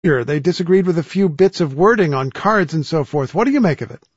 They disagreed with a few bits of wording on cards and so forth. What do you make of it?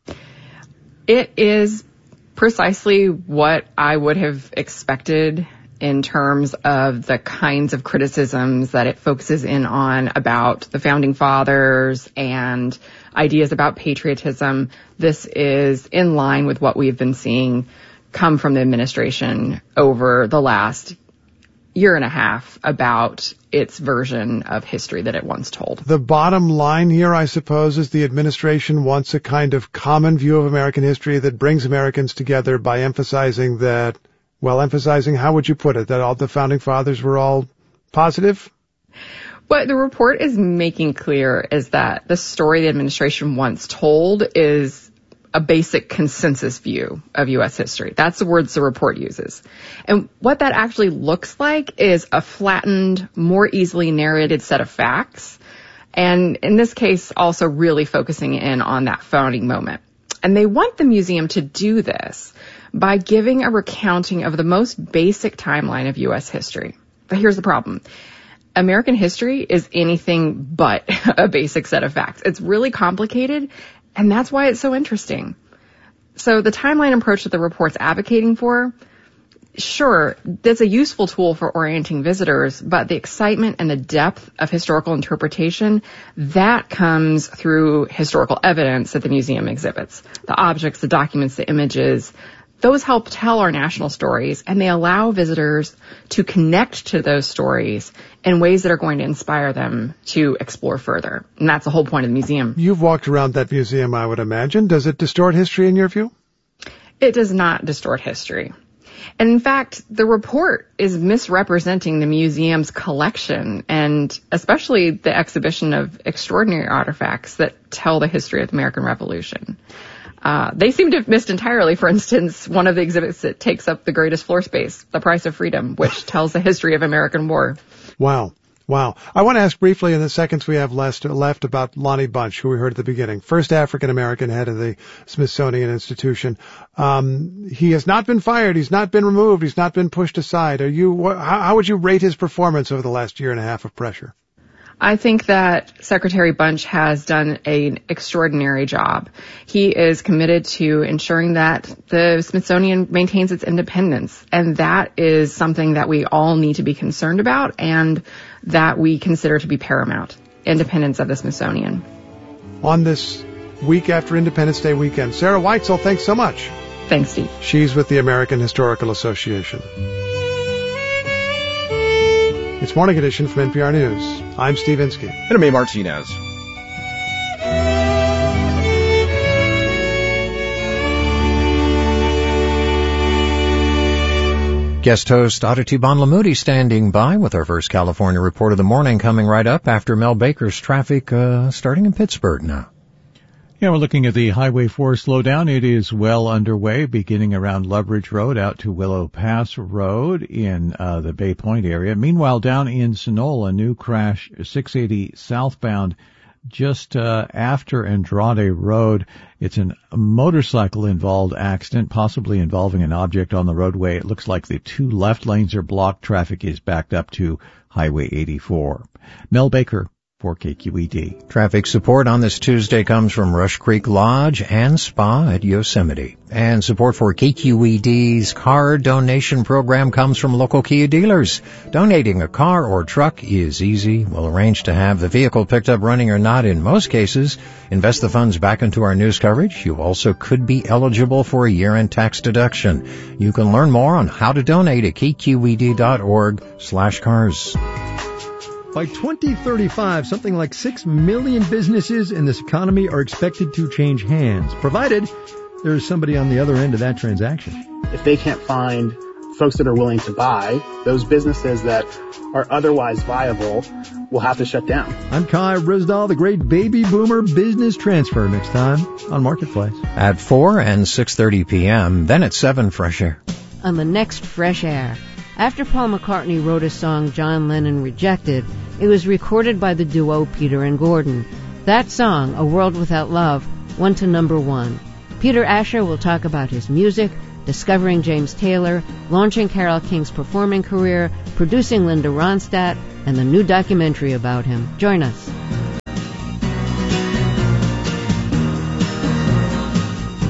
It is precisely what I would have expected in terms of the kinds of criticisms that it focuses in on about the Founding Fathers and ideas about patriotism. This is in line with what we've been seeing come from the administration over the last year and a half about its version of history that it once told. The bottom line here, I suppose, is the administration wants a kind of common view of American history that brings Americans together by emphasizing that, how would you put it, that all the Founding Fathers were all positive? What the report is making clear is that the story the administration once told is a basic consensus view of U.S. history. That's the words the report uses. And what that actually looks like is a flattened, more easily narrated set of facts. And in this case, also really focusing in on that founding moment. And they want the museum to do this by giving a recounting of the most basic timeline of U.S. history. But here's the problem. American history is anything but a basic set of facts. It's really complicated, and that's why it's so interesting. So the timeline approach that the report's advocating for, sure, that's a useful tool for orienting visitors, but the excitement and the depth of historical interpretation, that comes through historical evidence that the museum exhibits. The objects, the documents, the images, those help tell our national stories, and they allow visitors to connect to those stories in ways that are going to inspire them to explore further. And that's the whole point of the museum. You've walked around that museum, I would imagine. Does it distort history in your view? It does not distort history. And in fact, the report is misrepresenting the museum's collection, and especially the exhibition of extraordinary artifacts that tell the history of the American Revolution. They seem to have missed entirely, for instance, one of the exhibits that takes up the greatest floor space, The Price of Freedom, which tells the history of American war. Wow. I want to ask briefly in the seconds we have left about Lonnie Bunch, who we heard at the beginning, first African-American head of the Smithsonian Institution. He has not been fired. He's not been removed. He's not been pushed aside. How would you rate his performance over the last year and a half of pressure? I think that Secretary Bunch has done an extraordinary job. He is committed to ensuring that the Smithsonian maintains its independence, and that is something that we all need to be concerned about and that we consider to be paramount, independence of the Smithsonian. On this week after Independence Day weekend, Sarah Weitzel, thanks so much. Thanks, Steve. She's with the American Historical Association. It's Morning Edition from NPR News. I'm Steve Inskeep. And I'm May Martinez. Guest host Aditi Banlamudi standing by with our first California report of the morning, coming right up after Mel Baker's traffic starting in Pittsburgh now. Yeah, we're looking at the Highway 4 slowdown. It is well underway, beginning around Loveridge Road out to Willow Pass Road in the Bay Point area. Meanwhile, down in Sonoma, a new crash, 680 southbound, just after Andrade Road. It's a motorcycle-involved accident, possibly involving an object on the roadway. It looks like the two left lanes are blocked. Traffic is backed up to Highway 84. Mel Baker for KQED. Traffic support on this Tuesday comes from Rush Creek Lodge and Spa at Yosemite. And support for KQED's car donation program comes from local Kia dealers. Donating a car or truck is easy. We'll arrange to have the vehicle picked up running or not in most cases. Invest the funds back into our news coverage. You also could be eligible for a year-end tax deduction. You can learn more on how to donate at kqed.org/cars. By 2035, something like 6 million businesses in this economy are expected to change hands, provided there's somebody on the other end of that transaction. If they can't find folks that are willing to buy, those businesses that are otherwise viable will have to shut down. I'm Kai Risdahl, the great baby boomer business transfer, next time on Marketplace. At 4 and 6:30 p.m., then at 7, Fresh Air. On the next Fresh Air. After Paul McCartney wrote a song John Lennon rejected, it was recorded by the duo Peter and Gordon. That song, A World Without Love, went to number 1. Peter Asher will talk about his music, discovering James Taylor, launching Carole King's performing career, producing Linda Ronstadt, and the new documentary about him. Join us.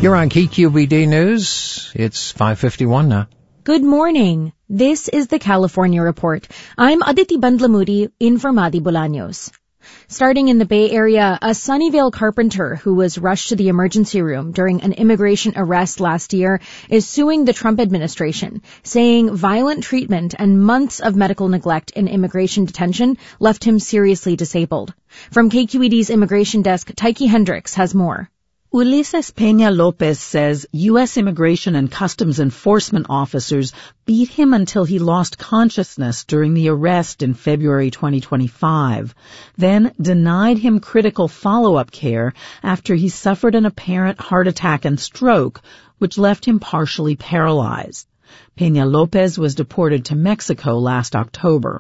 You're on KQED News. It's 5:51 now. Good morning. This is the California Report. I'm Aditi Bandlamudi in for Madi Bolaños. Starting in the Bay Area, a Sunnyvale carpenter who was rushed to the emergency room during an immigration arrest last year is suing the Trump administration, saying violent treatment and months of medical neglect in immigration detention left him seriously disabled. From KQED's immigration desk, Tyke Hendricks has more. Ulises Peña Lopez says U.S. Immigration and Customs Enforcement officers beat him until he lost consciousness during the arrest in February 2025, then denied him critical follow-up care after he suffered an apparent heart attack and stroke, which left him partially paralyzed. Peña Lopez was deported to Mexico last October.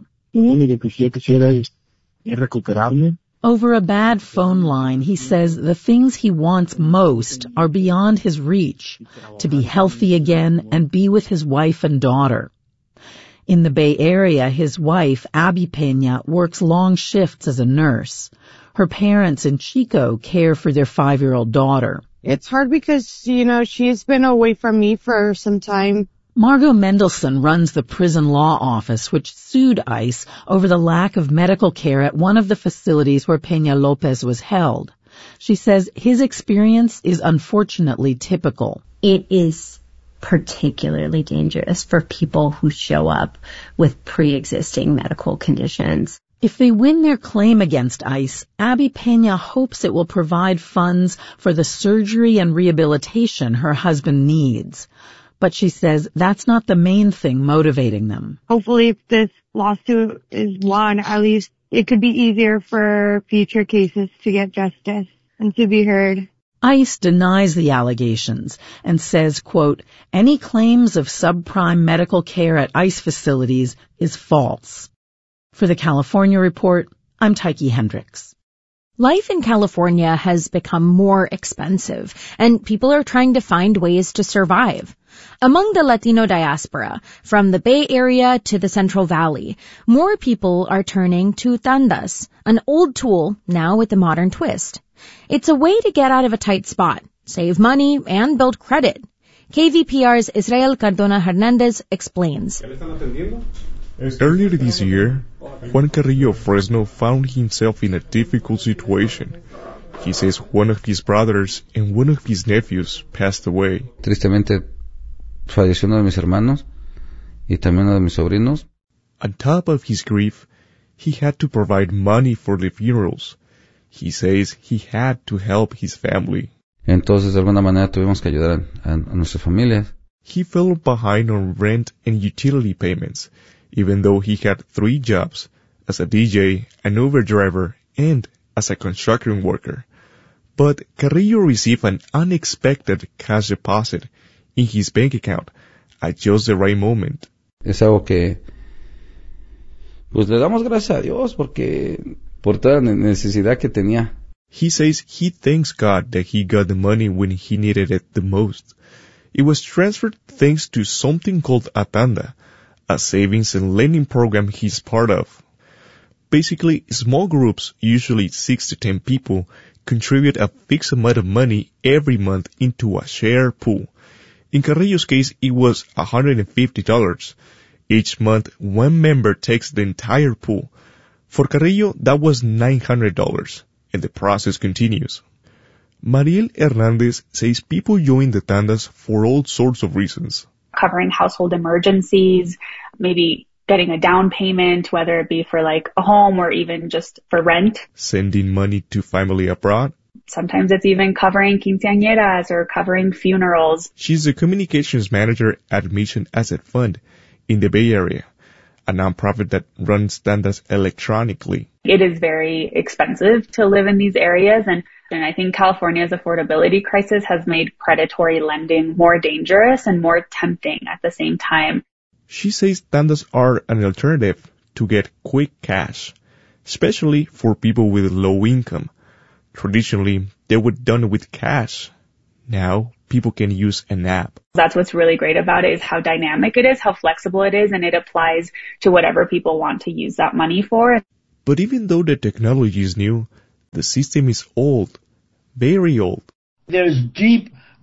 Over a bad phone line, he says the things he wants most are beyond his reach, to be healthy again and be with his wife and daughter. In the Bay Area, his wife, Abby Peña, works long shifts as a nurse. Her parents in Chico care for their 5-year-old daughter. It's hard because, she's been away from me for some time. Margot Mendelson runs the prison law office, which sued ICE over the lack of medical care at one of the facilities where Peña Lopez was held. She says his experience is unfortunately typical. It is particularly dangerous for people who show up with pre-existing medical conditions. If they win their claim against ICE, Abby Peña hopes it will provide funds for the surgery and rehabilitation her husband needs. But she says that's not the main thing motivating them. Hopefully if this lawsuit is won, at least it could be easier for future cases to get justice and to be heard. ICE denies the allegations and says, quote, any claims of subprime medical care at ICE facilities is false. For the California Report, I'm Tyke Hendricks. Life in California has become more expensive, and people are trying to find ways to survive. Among the Latino diaspora, from the Bay Area to the Central Valley, more people are turning to tandas, an old tool now with a modern twist. It's a way to get out of a tight spot, save money, and build credit. KVPR's Israel Cardona Hernandez explains. Earlier this year, Juan Carrillo of Fresno found himself in a difficult situation. He says one of his brothers and one of his nephews passed away. Tristemente, falleció uno de mis hermanos y también uno de mis sobrinos. On top of his grief, he had to provide money for the funerals. He says he had to help his family. Entonces, de alguna manera, tuvimos que ayudar a nuestras familias. He fell behind on rent and utility payments, even though he had 3 jobs, as a DJ, an Uber driver, and as a construction worker. But Carrillo received an unexpected cash deposit in his bank account at just the right moment. Es algo que, pues le damos gracias a Dios porque por toda la necesidad que tenía. He says he thanks God that he got the money when he needed it the most. It was transferred thanks to something called a tanda, a savings and lending program he's part of. Basically, small groups, usually 6 to 10 people, contribute a fixed amount of money every month into a share pool. In Carrillo's case, it was $150. Each month, one member takes the entire pool. For Carrillo, that was $900, and the process continues. Mariel Hernandez says people join the tandas for all sorts of reasons. Covering household emergencies, maybe getting a down payment, whether it be for like a home or even just for rent. Sending money to family abroad. Sometimes it's even covering quinceañeras or covering funerals. She's the communications manager at Mission Asset Fund in the Bay Area, a nonprofit that runs tandas electronically. It is very expensive to live in these areas, and I think California's affordability crisis has made predatory lending more dangerous and more tempting at the same time. She says tandas are an alternative to get quick cash, especially for people with low income. Traditionally, they were done with cash. Now, people can use an app. That's what's really great about it, is how dynamic it is, how flexible it is, and it applies to whatever people want to use that money for. But even though the technology is new, the system is old, very old. There's deep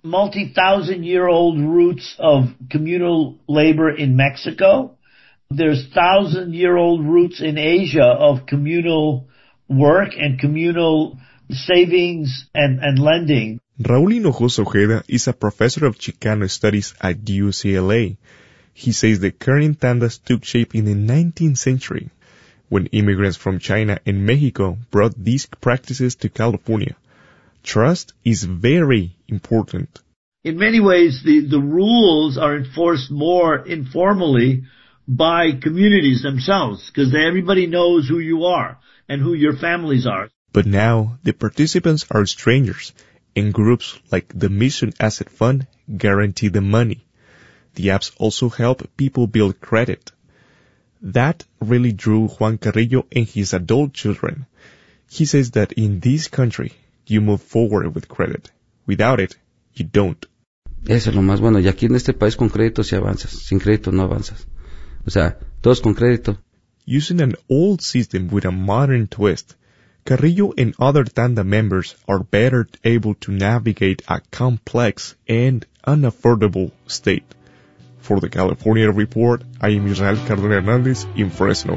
multi-thousand-year-old roots of communal labor in Mexico. There's thousand-year-old roots in Asia of communal work and communal savings and lending. Raúl Hinojosa Ojeda is a professor of Chicano studies at UCLA. He says the current tandas took shape in the 19th century, when immigrants from China and Mexico brought these practices to California. Trust is very important. In many ways, the rules are enforced more informally by communities themselves, because everybody knows who you are and who your families are. But now, the participants are strangers, and groups like the Mission Asset Fund guarantee the money. The apps also help people build credit. That really drew Juan Carrillo and his adult children. He says that in this country, you move forward with credit. Without it, you don't. Eso es lo más bueno. Y aquí en este país con crédito sí avanzas. Sin crédito no avanzas. O sea, todos con crédito. Using an old system with a modern twist, Carrillo and other Tanda members are better able to navigate a complex and unaffordable state. For the California Report, I am Israel Cardona Hernandez in Fresno.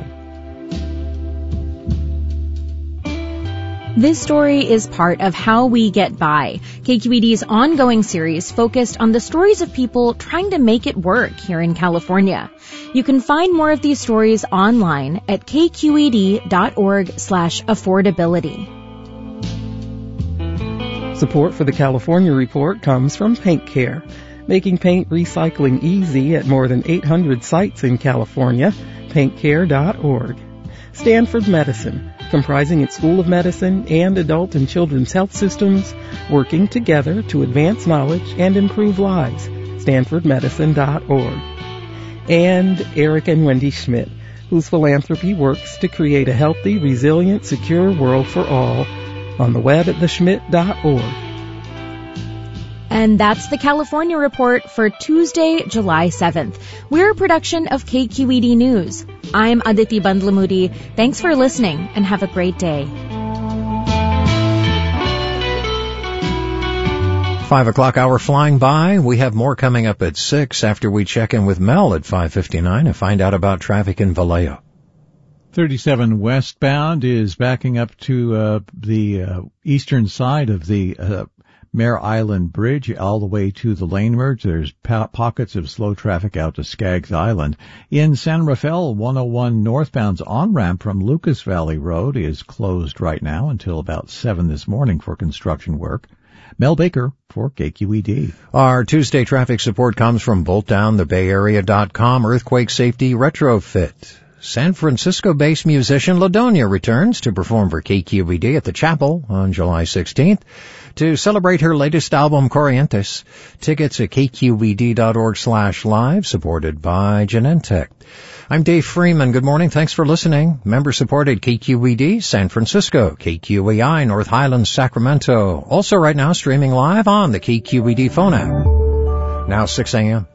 This story is part of How We Get By, KQED's ongoing series focused on the stories of people trying to make it work here in California. You can find more of these stories online at kqed.org/affordability. Support for the California Report comes from Paint Care, making paint recycling easy at more than 800 sites in California. PaintCare.org. Stanford Medicine, comprising its School of Medicine and adult and children's health systems, working together to advance knowledge and improve lives. StanfordMedicine.org. And Eric and Wendy Schmidt, whose philanthropy works to create a healthy, resilient, secure world for all, on the web at theschmidt.org. And that's the California Report for Tuesday, July 7th. We're a production of KQED News. I'm Aditi Bandlamudi. Thanks for listening and have a great day. 5 o'clock hour flying by. We have more coming up at 6 after we check in with Mel at 5:59 and find out about traffic in Vallejo. 37 westbound is backing up to the eastern side of the Mare Island Bridge all the way to the lane merge. There's pockets of slow traffic out to Skaggs Island. In San Rafael, 101 northbound's on-ramp from Lucas Valley Road is closed right now until about 7 this morning for construction work. Mel Baker for KQED. Our Tuesday traffic support comes from BoltDownTheBayArea.com Earthquake Safety Retrofit. San Francisco-based musician LaDonia returns to perform for KQED at the Chapel on July 16th to celebrate her latest album, Corrientes. Tickets at kqed.org/live, supported by Genentech. I'm Dave Freeman. Good morning. Thanks for listening. Member-supported KQED, San Francisco, KQEI, North Highlands, Sacramento. Also right now streaming live on the KQED phone app. Now 6 a.m.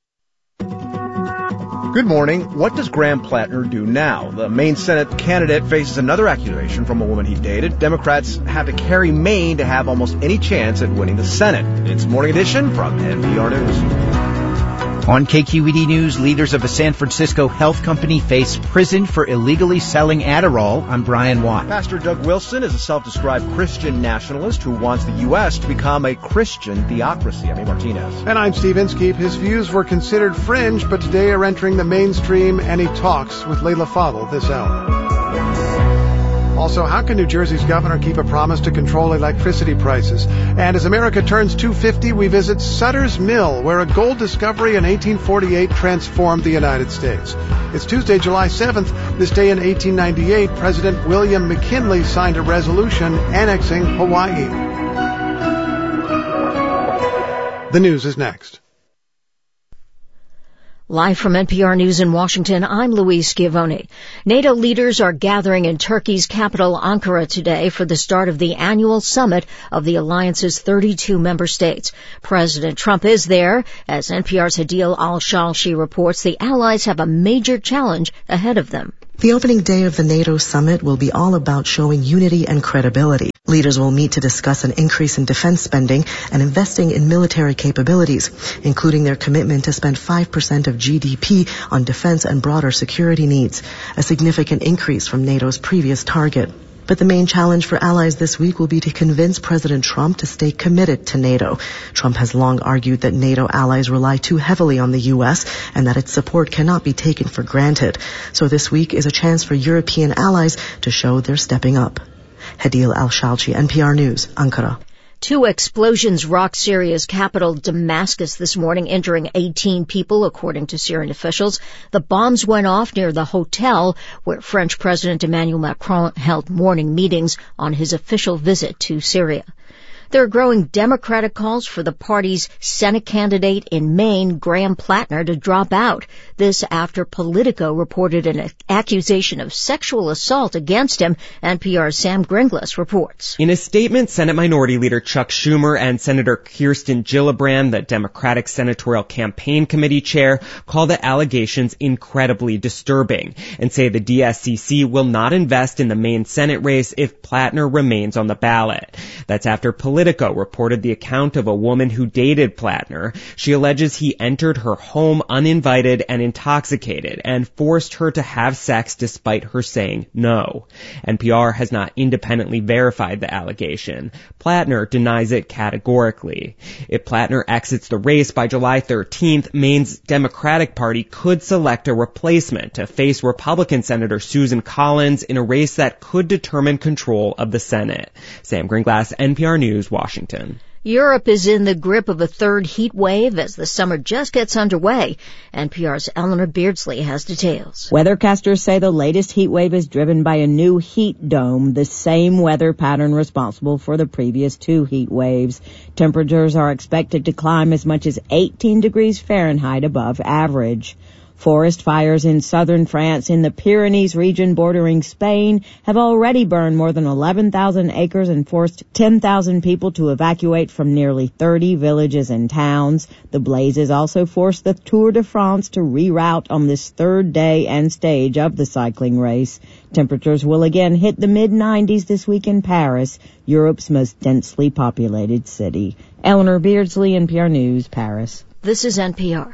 Good morning. What does Graham Plattner do now? The Maine Senate candidate faces another accusation from a woman he dated. Democrats have to carry Maine to have almost any chance at winning the Senate. It's Morning Edition from NPR News. On KQED News, leaders of a San Francisco health company face prison for illegally selling Adderall. I'm Brian Watt. Pastor Doug Wilson is a self-described Christian nationalist who wants the U.S. to become a Christian theocracy. I'm A. Martinez. And I'm Steve Inskeep. His views were considered fringe, but today are entering the mainstream, and he talks with Leila Fadel this hour. Also, how can New Jersey's governor keep a promise to control electricity prices? And as America turns 250, we visit Sutter's Mill, where a gold discovery in 1848 transformed the United States. It's Tuesday, July 7th. This day in 1898, President William McKinley signed a resolution annexing Hawaii. The news is next. Live from NPR News in Washington, I'm Louise Schiavone. NATO leaders are gathering in Turkey's capital, Ankara, today for the start of the annual summit of the alliance's 32 member states. President Trump is there. As NPR's Hadil Al-Shalshi reports, the allies have a major challenge ahead of them. The opening day of the NATO summit will be all about showing unity and credibility. Leaders will meet to discuss an increase in defense spending and investing in military capabilities, including their commitment to spend 5% of GDP on defense and broader security needs, a significant increase from NATO's previous target. But the main challenge for allies this week will be to convince President Trump to stay committed to NATO. Trump has long argued that NATO allies rely too heavily on the U.S. and that its support cannot be taken for granted. So this week is a chance for European allies to show they're stepping up. Hadil Al-Shalchi, NPR News, Ankara. 2 explosions rocked Syria's capital, Damascus, this morning, injuring 18 people, according to Syrian officials. The bombs went off near the hotel where French President Emmanuel Macron held morning meetings on his official visit to Syria. There are growing Democratic calls for the party's Senate candidate in Maine, Graham Plattner, to drop out. This after Politico reported an accusation of sexual assault against him. NPR's Sam Gringlas reports. In a statement, Senate Minority Leader Chuck Schumer and Senator Kirsten Gillibrand, the Democratic Senatorial Campaign Committee chair, call the allegations incredibly disturbing and say the DSCC will not invest in the Maine Senate race if Plattner remains on the ballot. That's after Politico reported the account of a woman who dated Plattner. She alleges he entered her home uninvited and intoxicated and forced her to have sex despite her saying no. NPR has not independently verified the allegation. Plattner denies it categorically. If Plattner exits the race by July 13th, Maine's Democratic Party could select a replacement to face Republican Senator Susan Collins in a race that could determine control of the Senate. Sam Gringlas, NPR News, Washington. Europe is in the grip of a third heat wave as the summer just gets underway. NPR's Eleanor Beardsley has details. Weathercasters say the latest heat wave is driven by a new heat dome, the same weather pattern responsible for the previous 2 heat waves. Temperatures are expected to climb as much as 18 degrees Fahrenheit above average. Forest fires in southern France in the Pyrenees region bordering Spain have already burned more than 11,000 acres and forced 10,000 people to evacuate from nearly 30 villages and towns. The blazes also forced the Tour de France to reroute on this third day and stage of the cycling race. Temperatures will again hit the mid-90s this week in Paris, Europe's most densely populated city. Eleanor Beardsley, NPR News, Paris. This is NPR.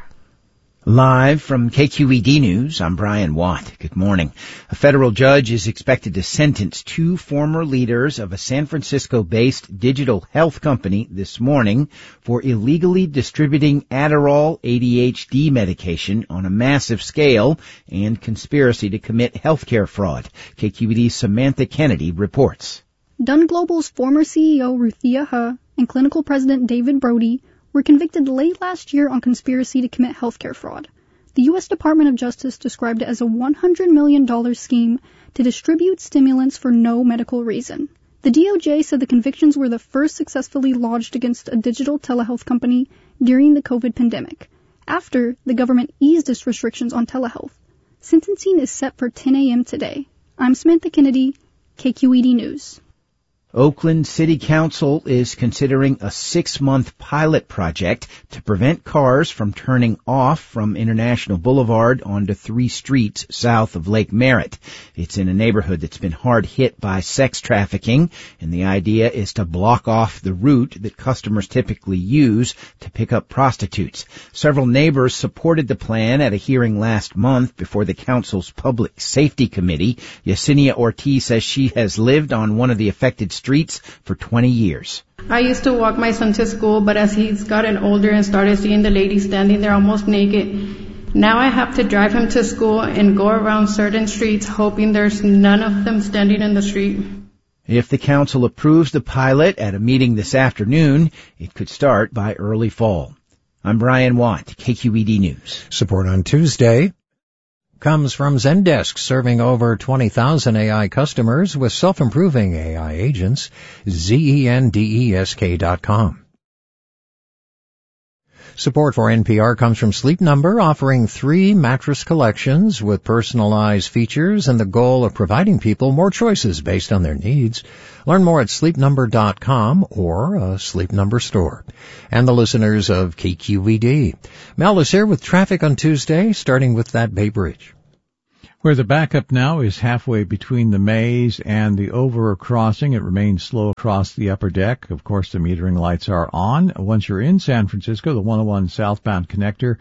Live from KQED News, I'm Brian Watt. Good morning. A federal judge is expected to sentence 2 former leaders of a San Francisco-based digital health company this morning for illegally distributing Adderall ADHD medication on a massive scale and conspiracy to commit healthcare fraud. KQED's Samantha Kennedy reports. Dun Global's former CEO Ruthia He and clinical president David Brody were convicted late last year on conspiracy to commit healthcare fraud. The U.S. Department of Justice described it as a $100 million scheme to distribute stimulants for no medical reason. The DOJ said the convictions were the first successfully lodged against a digital telehealth company during the COVID pandemic, after the government eased its restrictions on telehealth. Sentencing is set for 10 a.m. today. I'm Samantha Kennedy, KQED News. Oakland City Council is considering a 6-month pilot project to prevent cars from turning off from International Boulevard onto 3 streets south of Lake Merritt. It's in a neighborhood that's been hard hit by sex trafficking, and the idea is to block off the route that customers typically use to pick up prostitutes. Several neighbors supported the plan at a hearing last month before the council's Public Safety Committee. Yesenia Ortiz says she has lived on one of the affected streets for 20 years. I used to walk my son to school, but as he's gotten older and started seeing the ladies standing there almost naked, now I have to drive him to school and go around certain streets hoping there's none of them standing in the street. If the council approves the pilot at a meeting this afternoon, it could start by early fall. I'm Brian Watt, KQED News. Support on Tuesday comes from Zendesk, serving over 20,000 AI customers with self-improving AI agents. Zendesk.com. Support for NPR comes from Sleep Number, offering 3 mattress collections with personalized features and the goal of providing people more choices based on their needs. Learn more at sleepnumber.com or a Sleep Number store. And the listeners of KQED. Mel is here with traffic on Tuesday, starting with that Bay Bridge. where the backup now is halfway between the maze and the over crossing. It remains slow across the upper deck. Of course, the metering lights are on. Once you're in San Francisco, the 101 southbound connector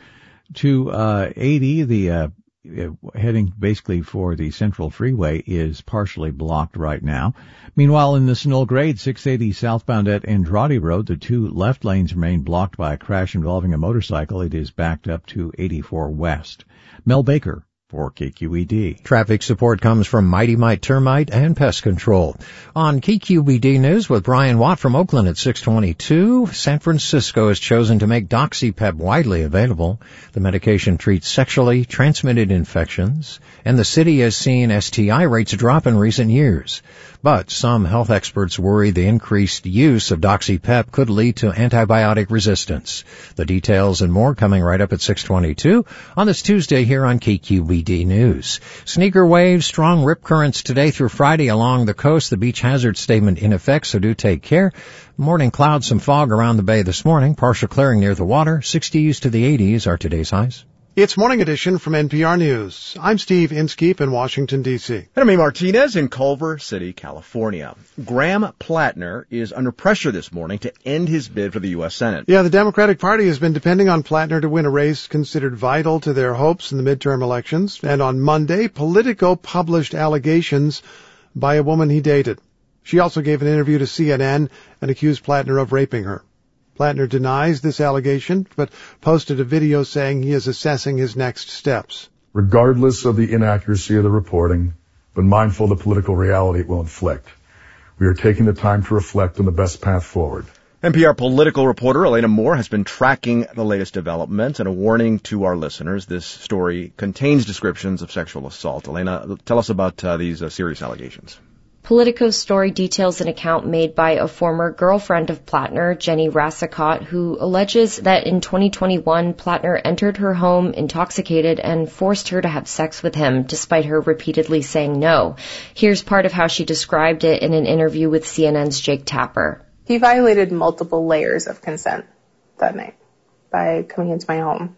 to 80, the heading basically for the Central Freeway, is partially blocked right now. Meanwhile, in the Sunol grade, 680 southbound at Andrade Road, the two left lanes remain blocked by a crash involving a motorcycle. It is backed up to 84 west. Mel Baker for KQED. Traffic support comes from Mighty Mite Termite and Pest Control. On KQED News with Brian Watt from Oakland at 6:22, San Francisco has chosen to make DoxyPep widely available. The medication treats sexually transmitted infections, and the city has seen STI rates drop in recent years. But some health experts worry the increased use of DoxyPep could lead to antibiotic resistance. The details and more coming right up at 6:22 on this Tuesday here on KQED News. Sneaker waves, strong rip currents today through Friday along the coast. The beach hazard statement in effect, so do take care. Morning clouds, some fog around the bay this morning. Partial clearing near the water. 60s to the 80s are today's highs. It's Morning Edition from NPR News. I'm Steve Inskeep in Washington, D.C. And I'm Amy Martinez in Culver City, California. Graham Plattner is under pressure this morning to end his bid for the U.S. Senate. Yeah, the Democratic Party has been depending on Plattner to win a race considered vital to their hopes in the midterm elections. And on Monday, Politico published allegations by a woman he dated. She also gave an interview to CNN and accused Plattner of raping her. Plattner denies this allegation, but posted a video saying he is assessing his next steps. Regardless of the inaccuracy of the reporting, but mindful of the political reality it will inflict, we are taking the time to reflect on the best path forward. NPR political reporter Elena Moore has been tracking the latest developments, and a warning to our listeners, this story contains descriptions of sexual assault. Elena, tell us about these serious allegations. Politico's story details an account made by a former girlfriend of Plattner, Jenny Rassicott, who alleges that in 2021, Plattner entered her home intoxicated and forced her to have sex with him, despite her repeatedly saying no. Here's part of how she described it in an interview with CNN's Jake Tapper. He violated multiple layers of consent that night by coming into my home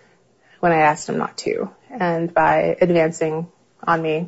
when I asked him not to, and by advancing on me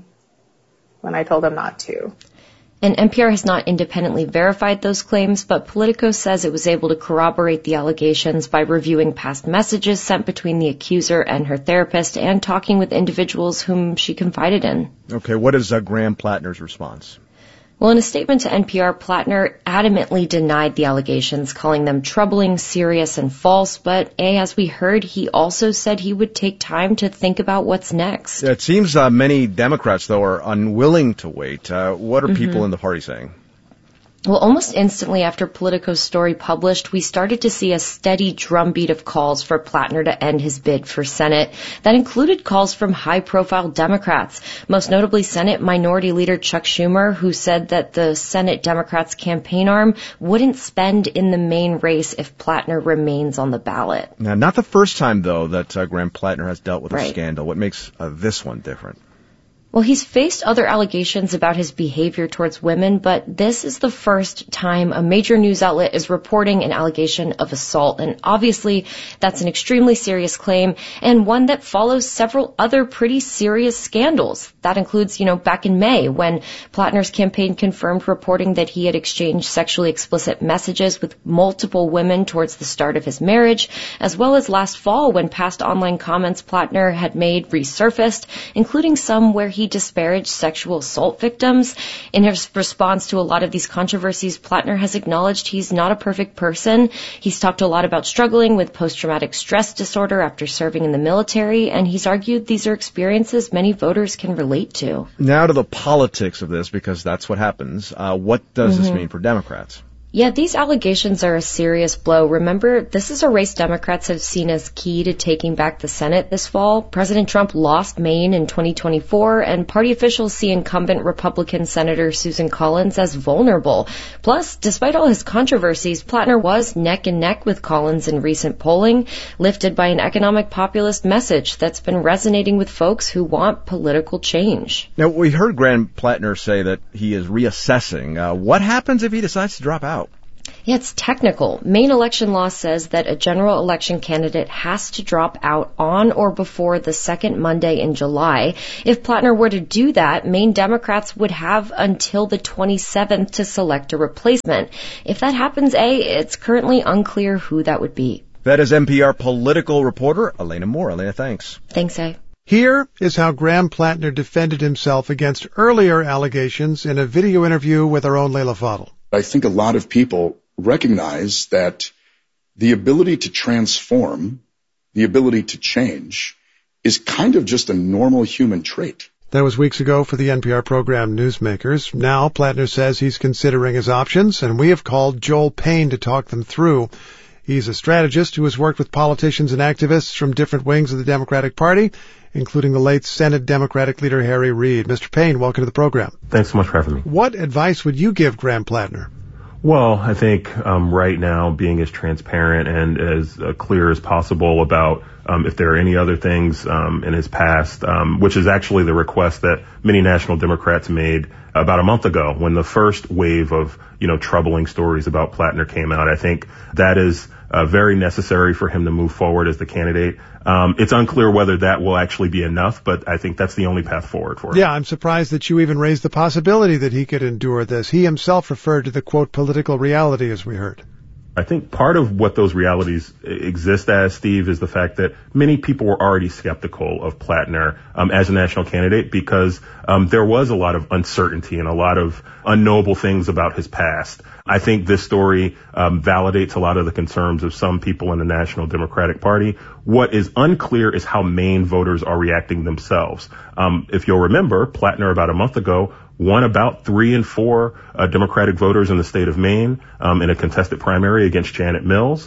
when I told him not to. And NPR has not independently verified those claims, but Politico says it was able to corroborate the allegations by reviewing past messages sent between the accuser and her therapist and talking with individuals whom she confided in. Okay, what is Graham Plattner's response? Well, in a statement to NPR, Plattner adamantly denied the allegations, calling them troubling, serious, and false. But, as we heard, he also said he would take time to think about what's next. It seems many Democrats, though, are unwilling to wait. What are people in the party saying? Well, almost instantly after Politico's story published, we started to see a steady drumbeat of calls for Plattner to end his bid for Senate. That included calls from high-profile Democrats, most notably Senate Minority Leader Chuck Schumer, who said that the Senate Democrats' campaign arm wouldn't spend in the main race if Plattner remains on the ballot. Now, not the first time, though, that Graham Plattner has dealt with a scandal. What makes this one different? Well, he's faced other allegations about his behavior towards women, but this is the first time a major news outlet is reporting an allegation of assault. And obviously, that's an extremely serious claim and one that follows several other pretty serious scandals. That includes, back in May when Plattner's campaign confirmed reporting that he had exchanged sexually explicit messages with multiple women towards the start of his marriage, as well as last fall when past online comments Plattner had made resurfaced, including some where he disparaged sexual assault victims. In his response to a lot of these controversies, Plattner has acknowledged he's not a perfect person. He's talked a lot about struggling with post-traumatic stress disorder after serving in the military, and he's argued these are experiences many voters can relate to. Now to the politics of this, because that's what happens. What does this mean for Democrats? Yeah, these allegations are a serious blow. Remember, this is a race Democrats have seen as key to taking back the Senate this fall. President Trump lost Maine in 2024, and party officials see incumbent Republican Senator Susan Collins as vulnerable. Plus, despite all his controversies, Plattner was neck and neck with Collins in recent polling, lifted by an economic populist message that's been resonating with folks who want political change. Now, we heard Graham Plattner say that he is reassessing. What happens if he decides to drop out? Yeah, it's technical. Maine election law says that a general election candidate has to drop out on or before the second Monday in July. If Plattner were to do that, Maine Democrats would have until the 27th to select a replacement. If that happens, it's currently unclear who that would be. That is NPR political reporter Elena Moore. Elena, thanks. Thanks, A. Here is how Graham Plattner defended himself against earlier allegations in a video interview with our own Leila Fadel. I think a lot of people recognize that the ability to transform, the ability to change, is kind of just a normal human trait. That was weeks ago for the NPR program Newsmakers. Now Plattner says he's considering his options, and we have called Joel Payne to talk them through. He's a strategist who has worked with politicians and activists from different wings of the Democratic Party, including the late Senate Democratic leader Harry Reid. Mr. Payne, welcome to the program. Thanks so much for having me. What advice would you give Graham Plattner? Well, I think right now being as transparent and as clear as possible about if there are any other things in his past, which is actually the request that many national Democrats made about a month ago when the first wave of, troubling stories about Plattner came out. I think that is very necessary for him to move forward as the candidate. It's unclear whether that will actually be enough, but I think that's the only path forward for him. Yeah, I'm surprised that you even raised the possibility that he could endure this. He himself referred to the, quote, political reality, as we heard. I think part of what those realities exist as, Steve, is the fact that many people were already skeptical of Plattner as a national candidate because there was a lot of uncertainty and a lot of unknowable things about his past. I think this story validates a lot of the concerns of some people in the National Democratic Party. What is unclear is how Maine voters are reacting themselves. If you'll remember, Plattner about a month ago won about 3 in 4 Democratic voters in the state of Maine in a contested primary against Janet Mills.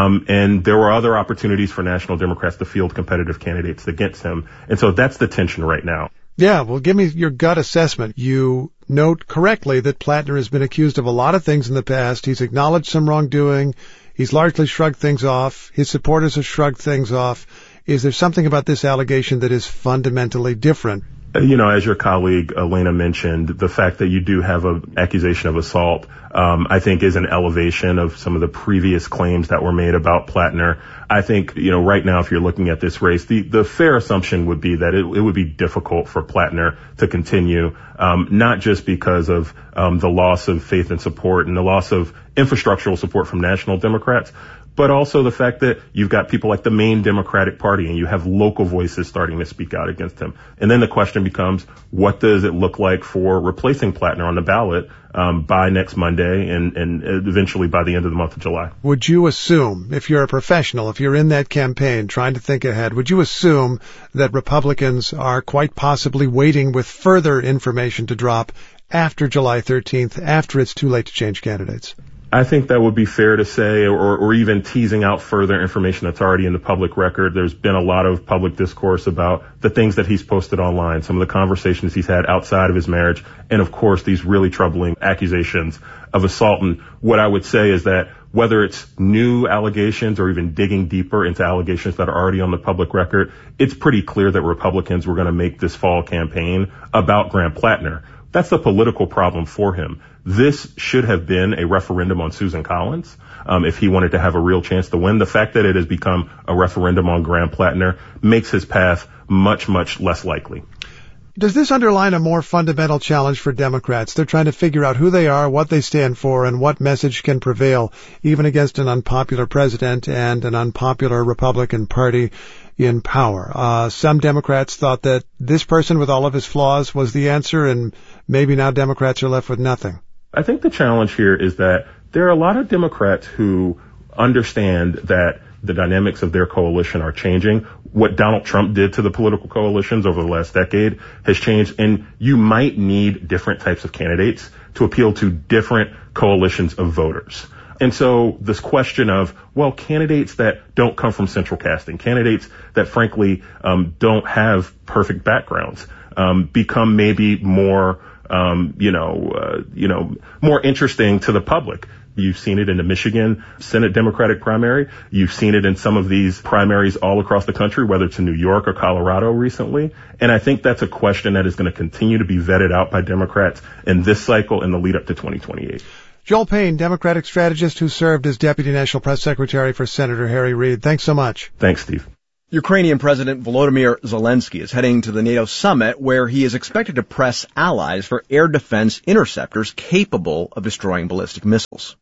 And there were other opportunities for national Democrats to field competitive candidates against him. And so that's the tension right now. Yeah, well, give me your gut assessment. You note correctly that Plattner has been accused of a lot of things in the past. He's acknowledged some wrongdoing. He's largely shrugged things off. His supporters have shrugged things off. Is there something about this allegation that is fundamentally different? As your colleague Elena mentioned, the fact that you do have an accusation of assault, I think is an elevation of some of the previous claims that were made about Plattner. I think, right now, if you're looking at this race, the fair assumption would be that it would be difficult for Plattner to continue, not just because of the loss of faith and support and the loss of infrastructural support from national Democrats, but also the fact that you've got people like the Maine Democratic Party and you have local voices starting to speak out against him. And then the question becomes, what does it look like for replacing Plattner on the ballot by next Monday and eventually by the end of the month of July? Would you assume, if you're a professional, if you're in that campaign trying to think ahead, would you assume that Republicans are quite possibly waiting with further information to drop after July 13th, after it's too late to change candidates? I think that would be fair to say, or even teasing out further information that's already in the public record. There's been a lot of public discourse about the things that he's posted online, some of the conversations he's had outside of his marriage, and of course these really troubling accusations of assault. And what I would say is that whether it's new allegations or even digging deeper into allegations that are already on the public record, it's pretty clear that Republicans were going to make this fall campaign about Graham Plattner. That's the political problem for him. This should have been a referendum on Susan Collins if he wanted to have a real chance to win. The fact that it has become a referendum on Graham Plattner makes his path much, much less likely. Does this underline a more fundamental challenge for Democrats? They're trying to figure out who they are, what they stand for, and what message can prevail, even against an unpopular president and an unpopular Republican Party in power. Some Democrats thought that this person with all of his flaws was the answer, and maybe now Democrats are left with nothing. I think the challenge here is that there are a lot of Democrats who understand that the dynamics of their coalition are changing. What Donald Trump did to the political coalitions over the last decade has changed, and you might need different types of candidates to appeal to different coalitions of voters. And so this question of, candidates that don't come from central casting, candidates that frankly don't have perfect backgrounds, become maybe more, more interesting to the public. You've seen it in the Michigan Senate Democratic primary. You've seen it in some of these primaries all across the country, whether it's in New York or Colorado recently. And I think that's a question that is going to continue to be vetted out by Democrats in this cycle and the lead up to 2028. Joel Payne, Democratic strategist who served as Deputy National Press Secretary for Senator Harry Reid. Thanks so much. Thanks, Steve. Ukrainian President Volodymyr Zelensky is heading to the NATO summit where he is expected to press allies for air defense interceptors capable of destroying ballistic missiles.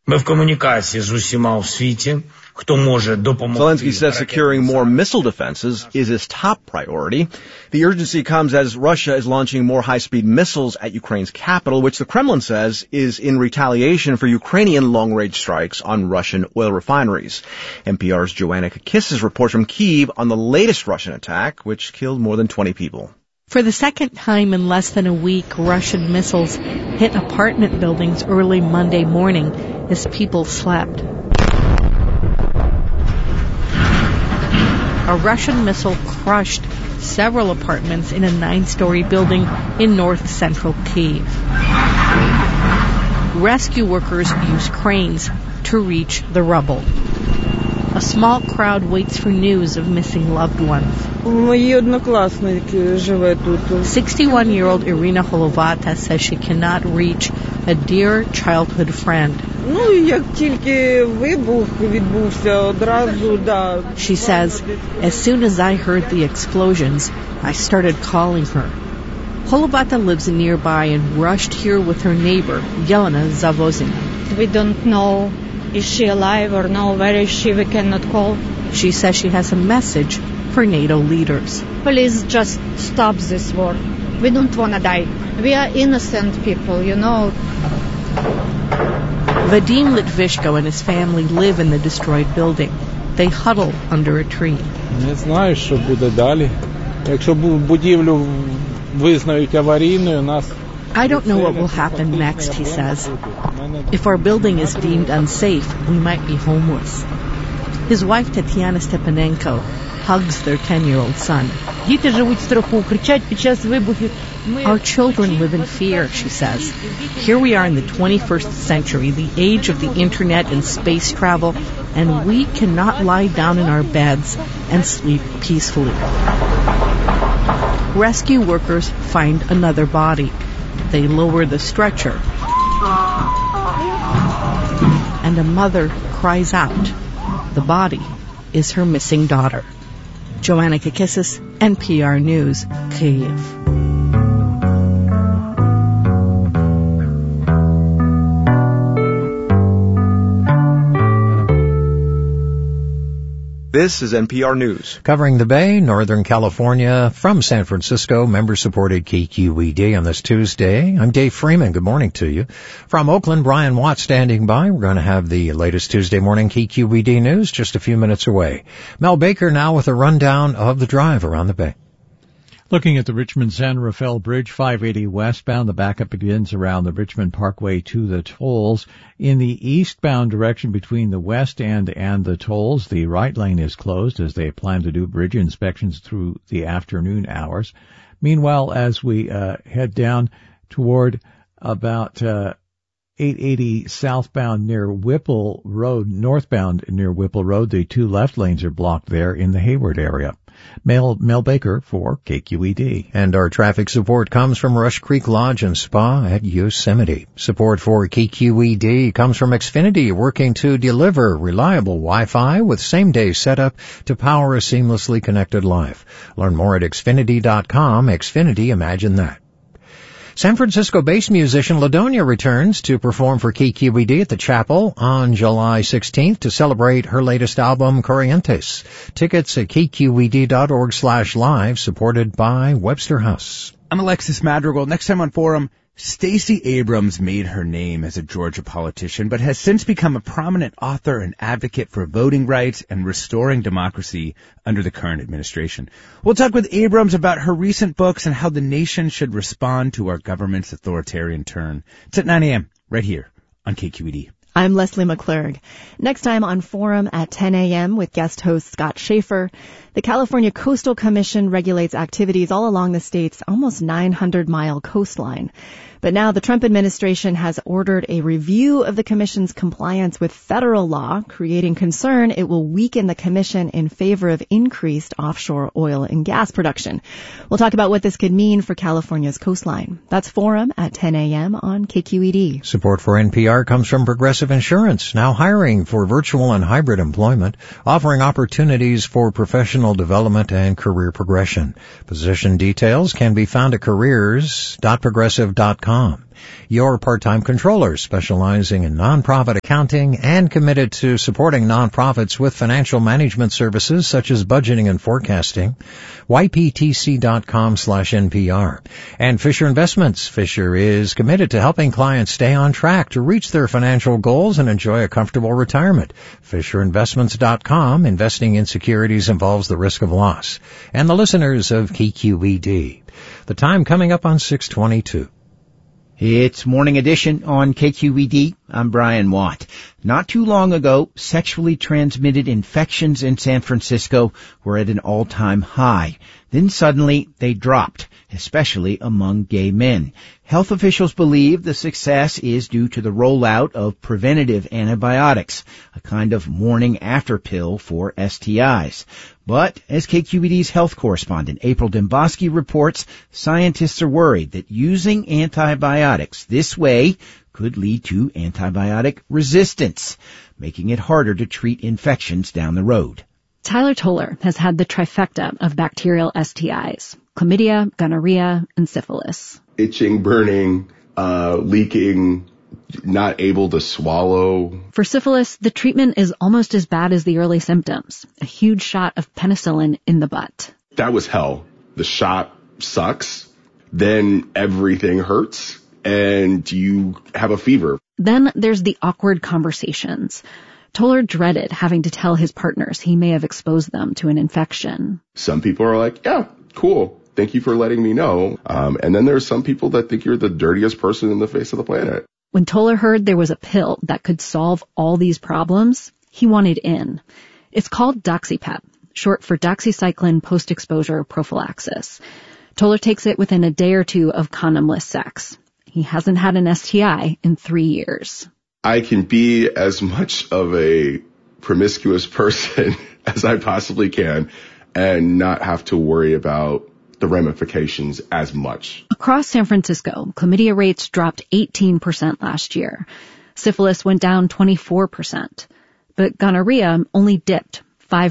Zelensky says securing more missile defenses is his top priority. The urgency comes as Russia is launching more high-speed missiles at Ukraine's capital, which the Kremlin says is in retaliation for Ukrainian long-range strikes on Russian oil refineries. NPR's Joanna Kakissis reports from Kyiv on the latest Russian attack, which killed more than 20 people. For the second time in less than a week, Russian missiles hit apartment buildings early Monday morning as people slept. A Russian missile crushed several apartments in a 9-story building in north-central Kyiv. Rescue workers use cranes to reach the rubble. A small crowd waits for news of missing loved ones. 61-year-old Irina Holovata says she cannot reach a dear childhood friend. She says, as soon as I heard the explosions, I started calling her. Holovata lives nearby and rushed here with her neighbor, Yelena Zavozina. We don't know, is she alive or no, where is she, we cannot call. She says she has a message for NATO leaders. Please just stop this war. We don't want to die. We are innocent people, you know. Vadim Litvishko and his family live in the destroyed building. They huddle under a tree. Не знаю, що буде далі. Якщо будівлю визнають аварійною, нас... I don't know what will happen next, he says. If our building is deemed unsafe, we might be homeless. His wife, Tatiana Stepanenko, hugs their 10-year-old son. Our children live in fear, she says. Here we are in the 21st century, the age of the internet and space travel, and we cannot lie down in our beds and sleep peacefully. Rescue workers find another body. They lower the stretcher, and a mother cries out. The body is her missing daughter. Joanna Kakissis, NPR News, Kyiv. This is NPR News. Covering the Bay, Northern California, from San Francisco, member-supported KQED on this Tuesday. I'm Dave Freeman. Good morning to you. From Oakland, Brian Watt standing by. We're going to have the latest Tuesday morning KQED news just a few minutes away. Mel Baker now with a rundown of the drive around the Bay. Looking at the Richmond-San Rafael Bridge, 580 westbound, the backup begins around the Richmond Parkway to the tolls. In the eastbound direction between the west end and the tolls, the right lane is closed as they plan to do bridge inspections through the afternoon hours. Meanwhile, as we head down toward about 880 southbound near Whipple Road, northbound near Whipple Road, the two left lanes are blocked there in the Hayward area. Mel Baker for KQED. And our traffic support comes from Rush Creek Lodge and Spa at Yosemite. Support for KQED comes from Xfinity, working to deliver reliable Wi-Fi with same-day setup to power a seamlessly connected life. Learn more at Xfinity.com. Xfinity, imagine that. San Francisco-based musician Ladonia returns to perform for KQED at the Chapel on July 16th to celebrate her latest album, Corrientes. Tickets at kqed.org/live, supported by Webster House. I'm Alexis Madrigal. Next time on Forum, Stacey Abrams made her name as a Georgia politician, but has since become a prominent author and advocate for voting rights and restoring democracy under the current administration. We'll talk with Abrams about her recent books and how the nation should respond to our government's authoritarian turn. It's at 9 a.m. right here on KQED. I'm Leslie McClurg. Next time on Forum at 10 a.m. with guest host Scott Schaefer. The California Coastal Commission regulates activities all along the state's almost 900-mile coastline. But now the Trump administration has ordered a review of the commission's compliance with federal law, creating concern it will weaken the commission in favor of increased offshore oil and gas production. We'll talk about what this could mean for California's coastline. That's Forum at 10 a.m. on KQED. Support for NPR comes from Progressive Insurance, now hiring for virtual and hybrid employment, offering opportunities for professional development and career progression. Position details can be found at careers.progressive.com. Your part-time controller, specializing in nonprofit accounting and committed to supporting nonprofits with financial management services such as budgeting and forecasting. YPTC.com/NPR. And Fisher Investments. Fisher is committed to helping clients stay on track to reach their financial goals and enjoy a comfortable retirement. FisherInvestments.com. Investing in securities involves the risk of loss. And the listeners of KQED. The time coming up on 6:22. It's Morning Edition on KQED. I'm Brian Watt. Not too long ago, sexually transmitted infections in San Francisco were at an all-time high. Then suddenly they dropped, especially among gay men. Health officials believe the success is due to the rollout of preventative antibiotics, a kind of morning-after pill for STIs. But, as KQED's health correspondent April Dembosky reports, scientists are worried that using antibiotics this way could lead to antibiotic resistance, making it harder to treat infections down the road. Tyler Toller has had the trifecta of bacterial STIs, chlamydia, gonorrhea, and syphilis. Itching, burning, leaking, not able to swallow. For syphilis, the treatment is almost as bad as the early symptoms, a huge shot of penicillin in the butt. That was hell. The shot sucks, then everything hurts, and you have a fever. Then there's the awkward conversations. Toller dreaded having to tell his partners he may have exposed them to an infection. Some people are like, yeah, cool. Thank you for letting me know. And then there's some people that think you're the dirtiest person in the face of the planet. When Toller heard there was a pill that could solve all these problems, he wanted in. It's called DoxyPEP, short for doxycycline post-exposure prophylaxis. Toller takes it within a day or two of condomless sex. He hasn't had an STI in 3 years. I can be as much of a promiscuous person as I possibly can and not have to worry about the ramifications as much. Across San Francisco, chlamydia rates dropped 18% last year. Syphilis went down 24%. But gonorrhea only dipped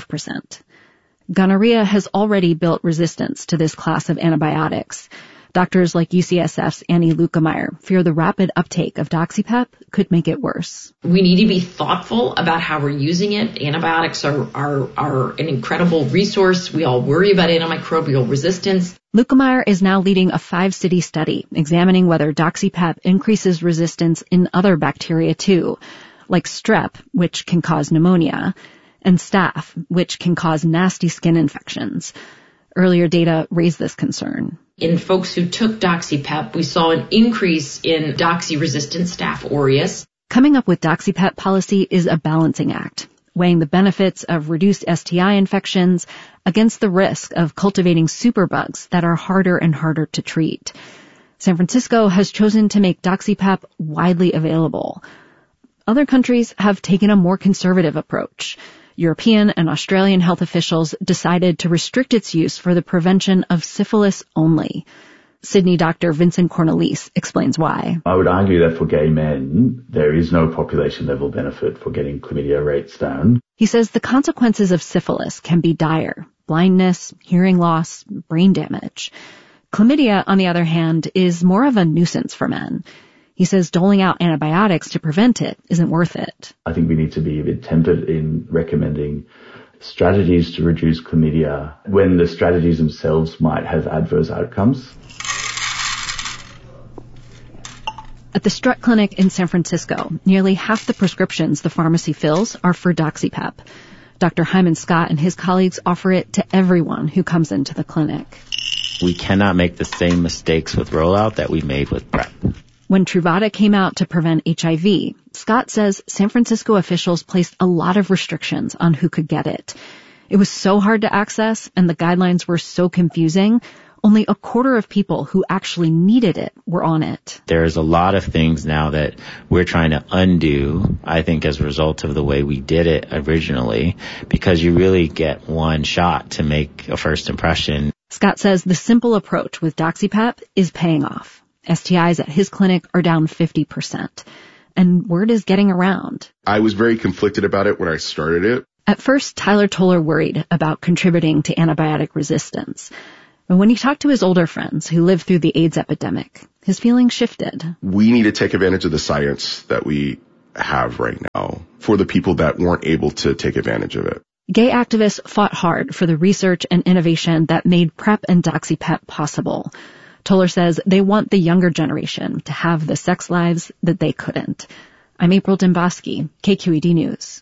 5%. Gonorrhea has already built resistance to this class of antibiotics. Doctors like UCSF's Annie Lukemeyer fear the rapid uptake of DoxyPEP could make it worse. We need to be thoughtful about how we're using it. Antibiotics are an incredible resource. We all worry about antimicrobial resistance. Lukemeyer is now leading a 5-city study examining whether DoxyPEP increases resistance in other bacteria too, like strep, which can cause pneumonia, and staph, which can cause nasty skin infections. Earlier data raised this concern. In folks who took DoxyPEP, we saw an increase in doxy-resistant Staph aureus. Coming up with DoxyPEP policy is a balancing act, weighing the benefits of reduced STI infections against the risk of cultivating superbugs that are harder and harder to treat. San Francisco has chosen to make DoxyPEP widely available. Other countries have taken a more conservative approach. European and Australian health officials decided to restrict its use for the prevention of syphilis only. Sydney Dr. Vincent Cornelise explains why. I would argue that for gay men, there is no population-level benefit for getting chlamydia rates down. He says the consequences of syphilis can be dire: blindness, hearing loss, brain damage. Chlamydia, on the other hand, is more of a nuisance for men. He says doling out antibiotics to prevent it isn't worth it. I think we need to be a bit tempered in recommending strategies to reduce chlamydia when the strategies themselves might have adverse outcomes. At the Strutt Clinic in San Francisco, nearly half the prescriptions the pharmacy fills are for DoxyPEP. Dr. Hyman Scott and his colleagues offer it to everyone who comes into the clinic. We cannot make the same mistakes with rollout that we made with PrEP. When Truvada came out to prevent HIV, Scott says San Francisco officials placed a lot of restrictions on who could get it. It was so hard to access and the guidelines were so confusing, only a quarter of people who actually needed it were on it. There's a lot of things now that we're trying to undo, I think, as a result of the way we did it originally, because you really get one shot to make a first impression. Scott says the simple approach with DoxyPep is paying off. STIs at his clinic are down 50%. And word is getting around. I was very conflicted about it when I started it. At first, Tyler Toller worried about contributing to antibiotic resistance. But when he talked to his older friends who lived through the AIDS epidemic, his feelings shifted. We need to take advantage of the science that we have right now for the people that weren't able to take advantage of it. Gay activists fought hard for the research and innovation that made PrEP and DoxyPep possible. Toller says they want the younger generation to have the sex lives that they couldn't. I'm April Dembosky, KQED News.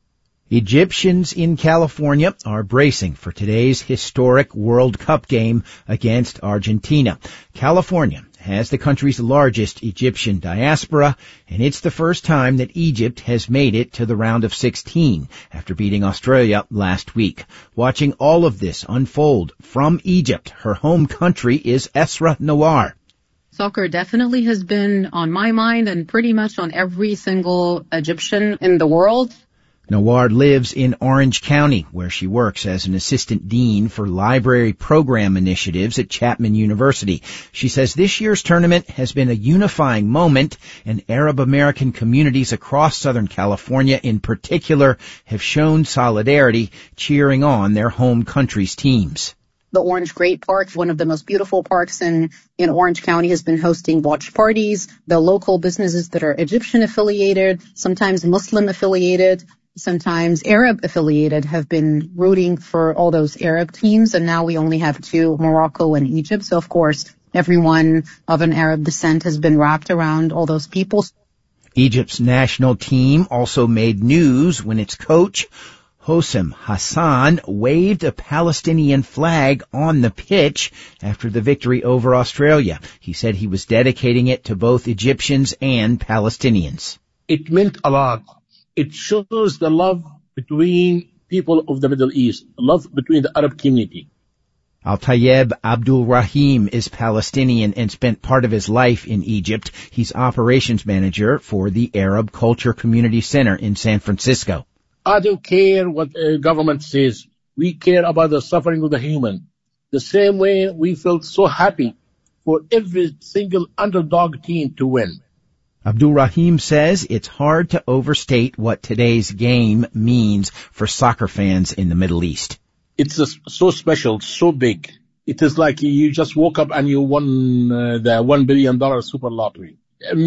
Egyptians in California are bracing for today's historic World Cup game against Argentina. California has the country's largest Egyptian diaspora, and it's the first time that Egypt has made it to the round of 16 after beating Australia last week. Watching all of this unfold from Egypt, her home country, is Esra Nawar. Soccer definitely has been on my mind and pretty much on every single Egyptian in the world. Nawar lives in Orange County, where she works as an assistant dean for library program initiatives at Chapman University. She says this year's tournament has been a unifying moment, and Arab American communities across Southern California in particular have shown solidarity, cheering on their home country's teams. The Orange Great Park, one of the most beautiful parks in Orange County, has been hosting watch parties. The local businesses that are Egyptian affiliated, sometimes Muslim affiliated, sometimes Arab affiliated, have been rooting for all those Arab teams. And now we only have two, Morocco and Egypt. So, of course, everyone of an Arab descent has been wrapped around all those people. Egypt's national team also made news when its coach, Hossam Hassan, waved a Palestinian flag on the pitch after the victory over Australia. He said he was dedicating it to both Egyptians and Palestinians. It meant a lot. It shows the love between people of the Middle East, love between the Arab community. Al-Tayyeb Abdul Rahim is Palestinian and spent part of his life in Egypt. He's operations manager for the Arab Culture Community Center in San Francisco. I don't care what a government says. We care about the suffering of the human. The same way we felt so happy for every single underdog team to win. Abdul Rahim says it's hard to overstate what today's game means for soccer fans in the Middle East. It's so special, so big. It is like you just woke up and you won the $1 billion super lottery.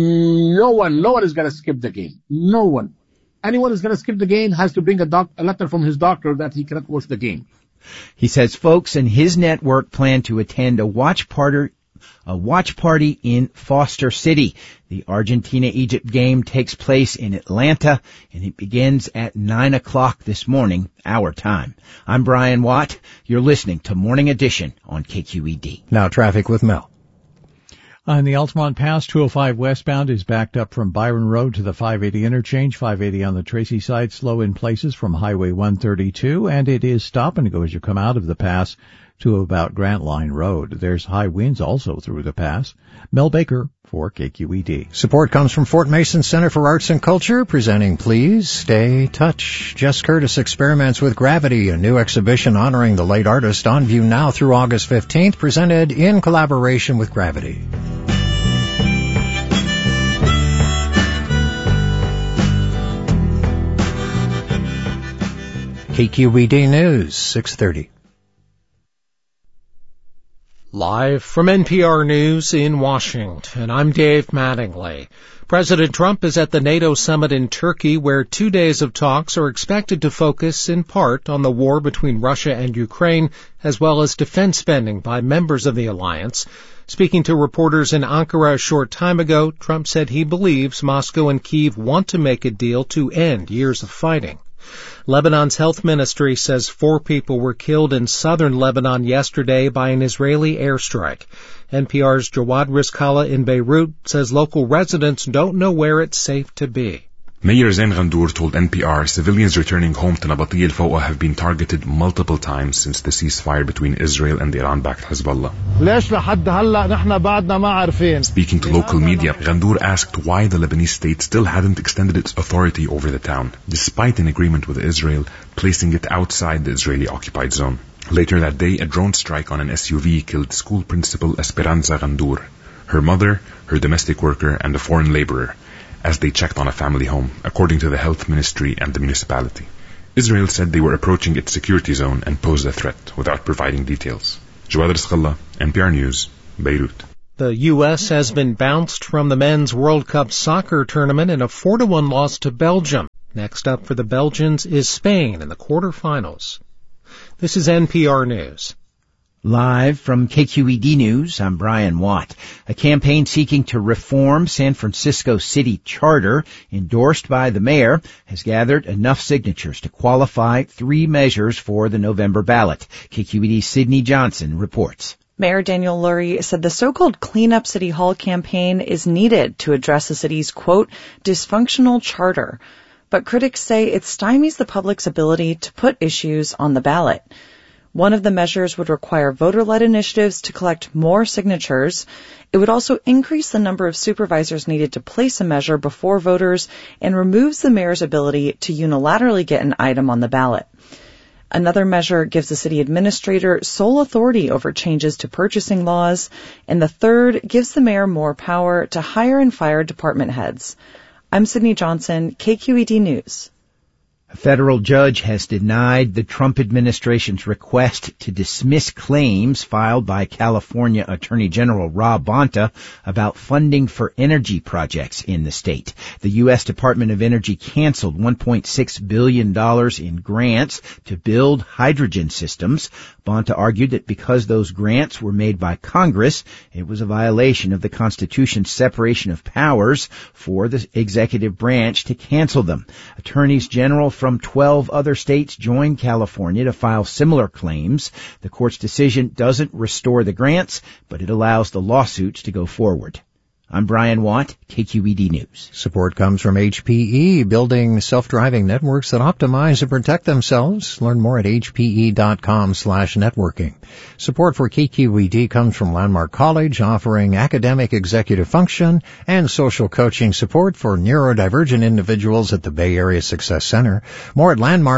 No one is going to skip the game. No one. Anyone who's going to skip the game has to bring a letter from his doctor that he cannot watch the game. He says folks in his network plan to attend a watch party in Foster City. The Argentina-Egypt game takes place in Atlanta, and it begins at 9 o'clock this morning, our time. I'm Brian Watt. You're listening to Morning Edition on KQED. Now traffic with Mel. On the Altamont Pass, 205 westbound is backed up from Byron Road to the 580 interchange. 580 on the Tracy side, slow in places from Highway 132, and it is stop and go as you come out of the pass to about Grant Line Road. There's high winds also through the pass. Mel Baker for KQED. Support comes from Fort Mason Center for Arts and Culture, presenting Please Stay Touch. Jess Curtis Experiments with Gravity, a new exhibition honoring the late artist, on view now through August 15th, presented in collaboration with Gravity. KQED News, 6:30. Live from NPR News in Washington, I'm Dave Mattingly. President Trump is at the NATO summit in Turkey, where 2 days of talks are expected to focus in part on the war between Russia and Ukraine, as well as defense spending by members of the alliance. Speaking to reporters in Ankara a short time ago, Trump said he believes Moscow and Kyiv want to make a deal to end years of fighting. Lebanon's health ministry says 4 people were killed in southern Lebanon yesterday by an Israeli airstrike. NPR's Jawad Rizkallah in Beirut says local residents don't know where it's safe to be. Mayor Zain Ghandour told NPR civilians returning home to Nabatiya al-Fawqa have been targeted multiple times since the ceasefire between Israel and the Iran-backed Hezbollah. Speaking to local media, Ghandour asked why the Lebanese state still hadn't extended its authority over the town, despite an agreement with Israel placing it outside the Israeli-occupied zone. Later that day, a drone strike on an SUV killed school principal Esperanza Ghandour, her mother, her domestic worker, and a foreign laborer, as they checked on a family home, according to the health ministry and the municipality. Israel said they were approaching its security zone and posed a threat without providing details. Jawad Rizqallah, NPR News, Beirut. The U.S. has been bounced from the Men's World Cup soccer tournament in a 4-1 loss to Belgium. Next up for the Belgians is Spain in the quarterfinals. This is NPR News. Live from KQED News, I'm Brian Watt. A campaign seeking to reform San Francisco City Charter, endorsed by the mayor, has gathered enough signatures to qualify 3 measures for the November ballot. KQED's Sydney Johnson reports. Mayor Daniel Lurie said the so-called Clean Up City Hall campaign is needed to address the city's, quote, dysfunctional charter. But critics say it stymies the public's ability to put issues on the ballot. One of the measures would require voter-led initiatives to collect more signatures. It would also increase the number of supervisors needed to place a measure before voters and removes the mayor's ability to unilaterally get an item on the ballot. Another measure gives the city administrator sole authority over changes to purchasing laws, and the third gives the mayor more power to hire and fire department heads. I'm Sydney Johnson, KQED News. A federal judge has denied the Trump administration's request to dismiss claims filed by California Attorney General Rob Bonta about funding for energy projects in the state. The U.S. Department of Energy canceled $1.6 billion in grants to build hydrogen systems. Bonta argued that because those grants were made by Congress, it was a violation of the Constitution's separation of powers for the executive branch to cancel them. Attorneys general from 12 other states joined California to file similar claims. The court's decision doesn't restore the grants, but it allows the lawsuits to go forward. I'm Brian Watt, KQED News. Support comes from HPE, building self-driving networks that optimize and protect themselves. Learn more at hpe.com/networking. Support for KQED comes from Landmark College, offering academic executive function and social coaching support for neurodivergent individuals at the Bay Area Success Center. More at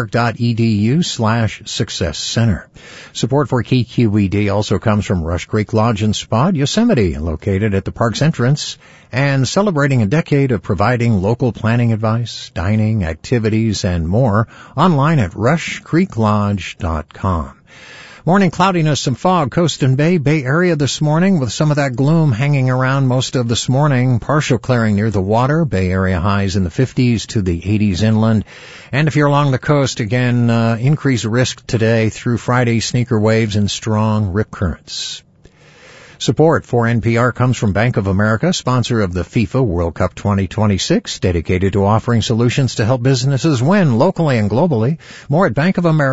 landmark.edu/success center. Support for KQED also comes from Rush Creek Lodge and Spa, Yosemite, located at the park's entrance, and celebrating a decade of providing local planning advice, dining, activities, and more online at rushcreeklodge.com. Morning cloudiness, some fog, coast and Bay Area this morning with some of that gloom hanging around most of this morning. Partial clearing near the water, Bay Area highs in the 50s to the 80s inland. And if you're along the coast, again, increased risk today through Friday, sneaker waves and strong rip currents. Support for NPR comes from Bank of America, sponsor of the FIFA World Cup 2026, dedicated to offering solutions to help businesses win locally and globally. More at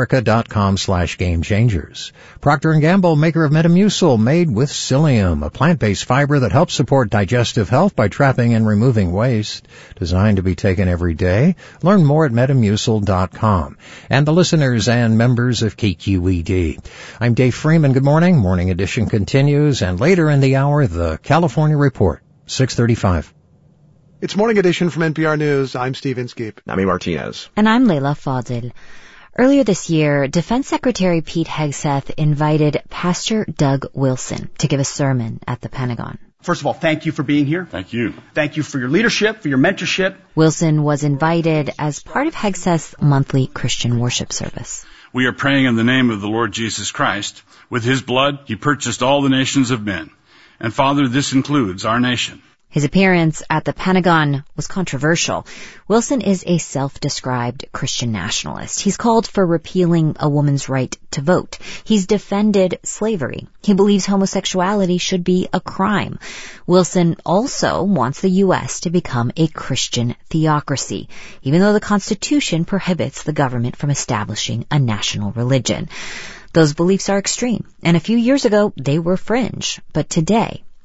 bankofamerica.com/gamechangers. Procter & Gamble, maker of Metamucil, made with psyllium, a plant-based fiber that helps support digestive health by trapping and removing waste. Designed to be taken every day. Learn more at metamucil.com. And the listeners and members of KQED. I'm Dave Freeman. Good morning. Morning edition continues. And later in the hour, the California Report, 6:35. It's Morning Edition from NPR News. I'm Steve Inskeep. Nami Martinez. And I'm Leila Fadil. Earlier this year, Defense Secretary Pete Hegseth invited Pastor Doug Wilson to give a sermon at the Pentagon. First of all, thank you for being here. Thank you. Thank you for your leadership, for your mentorship. Wilson was invited as part of Hegseth's monthly Christian worship service. We are praying in the name of the Lord Jesus Christ. With his blood, he purchased all the nations of men. And Father, this includes our nation. His appearance at the Pentagon was controversial. Wilson is a self-described Christian nationalist. He's called for repealing a woman's right to vote. He's defended slavery. He believes homosexuality should be a crime. Wilson also wants the U.S. to become a Christian theocracy, even though the Constitution prohibits the government from establishing a national religion. Those beliefs are extreme, and a few years ago, they were fringe. But today,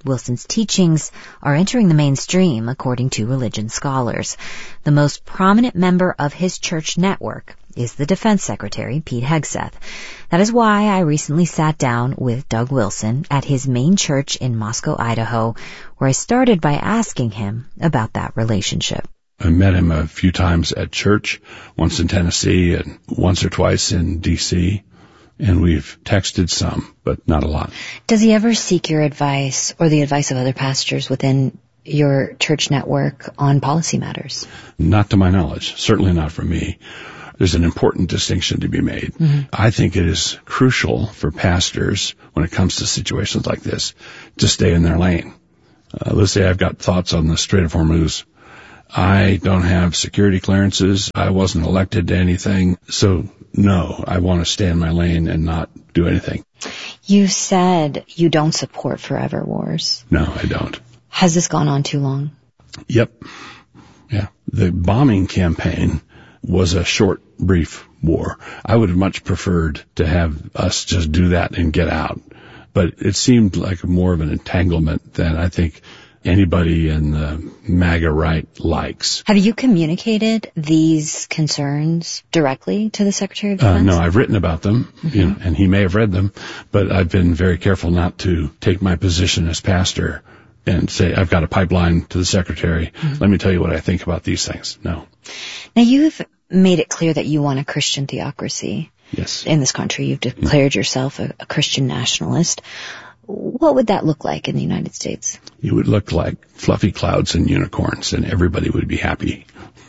Wilson's teachings are entering the mainstream, according to religion scholars. The most prominent member of his church network is the Defense Secretary, Pete Hegseth. That is why I recently sat down with Doug Wilson at his main church in Moscow, Idaho, where I started by asking him about that relationship. I met him a few times at church, once in Tennessee and once or twice in D.C., and we've texted some, but not a lot. Does he ever seek your advice or the advice of other pastors within your church network on policy matters? Not to my knowledge, certainly not from me. There's an important distinction to be made. I think it is crucial for pastors, when it comes to situations like this, to stay in their lane. Let's say I've got thoughts on the Strait of Hormuz. I don't have security clearances. I wasn't elected to anything. So, no, I want to stay in my lane and not do anything. You said you don't support forever wars. No, I don't. Has this gone on too long? Yep. Yeah. The bombing campaign was a short, brief war. I would have much preferred to have us just do that and get out. But it seemed like more of an entanglement than I think anybody in the MAGA right likes. Have you communicated these concerns directly to the Secretary of Defense? No, I've written about them, and he may have read them, but I've been very careful not to take my position as pastor and say, I've got a pipeline to the Secretary. Let me tell you what I think about these things. No. Now, you've made it clear that you want a Christian theocracy. Yes. In this country. You've declared yourself a Christian nationalist. What would that look like in the United States? It would look like fluffy clouds and unicorns, and everybody would be happy.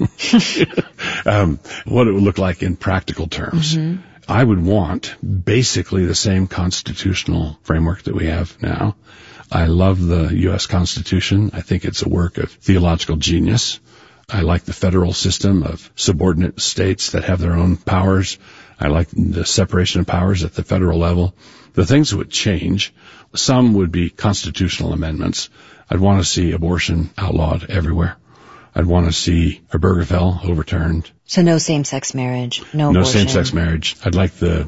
What it would look like in practical terms. I would want basically the same constitutional framework that we have now. I love the U.S. Constitution. I think it's a work of theological genius. I like the federal system of subordinate states that have their own powers. I like the separation of powers at the federal level. The things that would change, some would be constitutional amendments. I'd want to see abortion outlawed everywhere. I'd want to see Obergefell overturned. So no same-sex marriage, no No abortion. same-sex marriage. I'd like the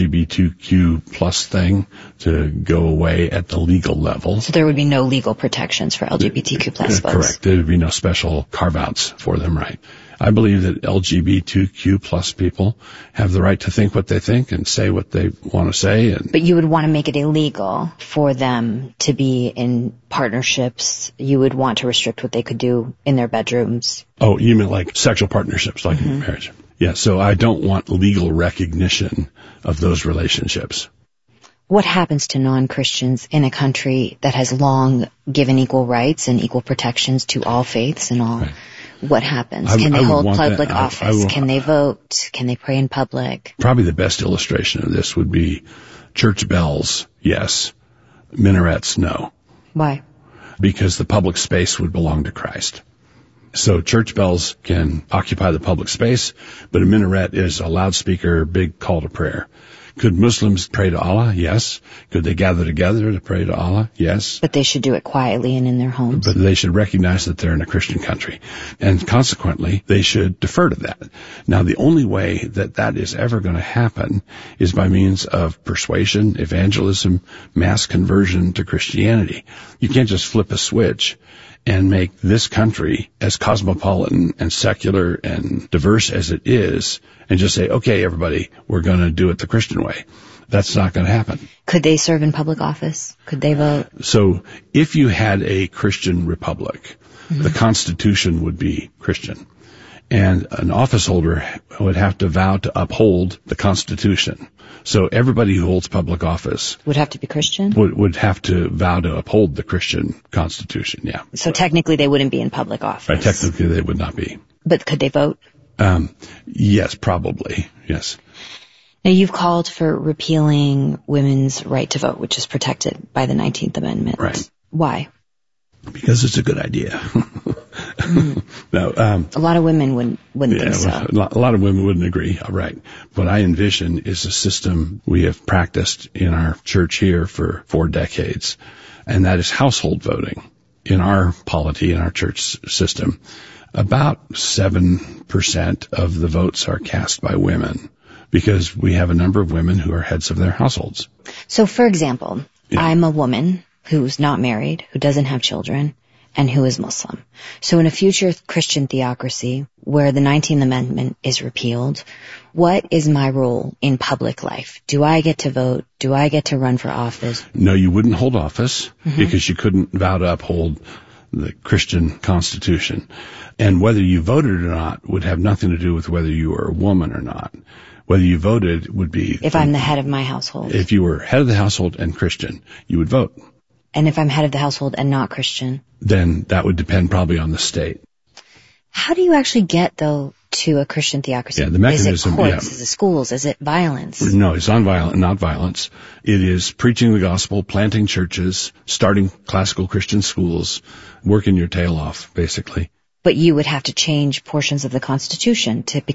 LGBTQ plus thing to go away at the legal level. So there would be no legal protections for LGBTQ plus folks. Correct. There would be no special carve-outs for them, right? I believe that LGBTQ plus people have the right to think what they think and say what they want to say. But you would want to make it illegal for them to be in partnerships. You would want to restrict what they could do in their bedrooms. Oh, you mean like sexual partnerships, like marriage? Yeah, so I don't want legal recognition of those relationships. What happens to non-Christians in a country that has long given equal rights and equal protections to all faiths and all? Right. What happens? Can they hold public office? Can they vote? Can they pray in public? Probably the best illustration of this would be church bells, yes. Minarets, no. Why? Because the public space would belong to Christ. So church bells can occupy the public space, but a minaret is a loudspeaker, big call to prayer. Could Muslims pray to Allah? Yes. Could they gather together to pray to Allah? Yes. But they should do it quietly and in their homes. But they should recognize that they're in a Christian country. And consequently, they should defer to that. Now, the only way that that is ever going to happen is by means of persuasion, evangelism, mass conversion to Christianity. You can't just flip a switch and make this country as cosmopolitan and secular and diverse as it is and just say, okay, everybody, we're going to do it the Christian way. That's not going to happen. Could they serve in public office? Could they vote? So if you had a Christian republic, the Constitution would be Christian. And an office holder would have to vow to uphold the Constitution. So everybody who holds public office would have to be Christian? Would have to vow to uphold the Christian Constitution, yeah. So technically they wouldn't be in public office? Right, technically they would not be. But could they vote? Yes, probably, yes. Now, you've called for repealing women's right to vote, which is protected by the 19th Amendment. Right. Why? Because it's a good idea. No, a lot of women wouldn't think so. A lot of women wouldn't agree. Right. What I envision is a system we have practiced in our church here for 4 decades, and that is household voting. In our polity, in our church system, about 7% of the votes are cast by women because we have a number of women who are heads of their households. So, for example, I'm a woman who's not married, who doesn't have children, and who is Muslim. So in a future Christian theocracy where the 19th Amendment is repealed, what is my role in public life? Do I get to vote? Do I get to run for office? No, you wouldn't hold office because you couldn't vow to uphold the Christian Constitution. And whether you voted or not would have nothing to do with whether you were a woman or not. Whether you voted would be... If I'm the head of my household. If you were head of the household and Christian, you would vote. And if I'm head of the household and not Christian? Then that would depend probably on the state. How do you actually get, though, to a Christian theocracy? Yeah, the mechanism... Is it courts? Is it schools? Is it violence? No, it's not violence. It is preaching the gospel, planting churches, starting classical Christian schools, working your tail off, basically. But you would have to change portions of the Constitution to